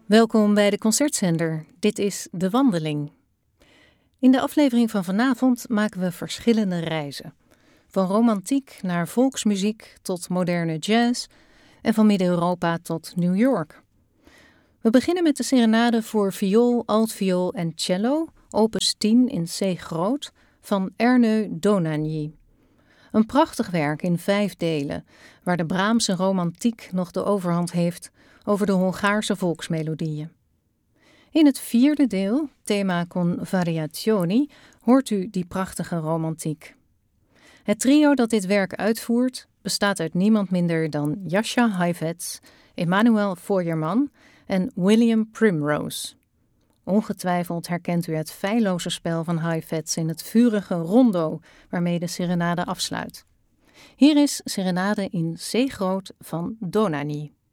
Welkom bij de Concertzender. Dit is De Wandeling. In de aflevering van vanavond maken we verschillende reizen. Van romantiek naar volksmuziek tot moderne jazz en van Midden-Europa tot New York. We beginnen met de serenade voor viool, altviool en cello, opus 10 in C groot, van Ernő Dohnányi. Een prachtig werk in 5 delen, waar de Brahmse romantiek nog de overhand heeft over de Hongaarse volksmelodieën. In het 4e deel, thema con variazioni, hoort u die prachtige romantiek. Het trio dat dit werk uitvoert bestaat uit niemand minder dan Jascha Heifetz, Emanuel Feuermann en William Primrose. Ongetwijfeld herkent u het feilloze spel van Heifetz in het vurige rondo waarmee de serenade afsluit. Hier is serenade in C groot van Dohnányi.